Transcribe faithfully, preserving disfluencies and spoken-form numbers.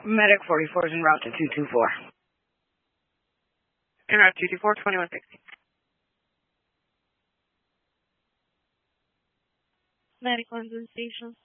Medic forty-four is en route to two two four. En route two two four, twenty-one sixty. Medic London Station.